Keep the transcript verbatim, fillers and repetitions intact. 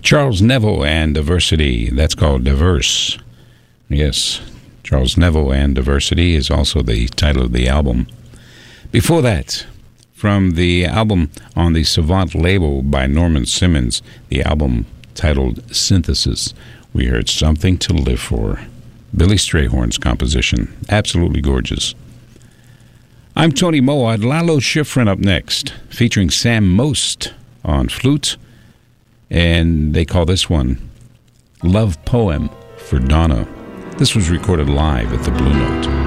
Charles Neville and Diversity. That's called Diverse. Yes, Charles Neville and Diversity is also the title of the album. Before that, from the album on the Savant label by Norman Simmons, the album titled Synthesis, we heard Something to Live For. Billy Strayhorn's composition. Absolutely gorgeous. I'm Tony Moad. Lalo Schifrin up next, featuring Sam Most on flute. And they call this one Love Poem for Donna. This was recorded live at the Blue Note.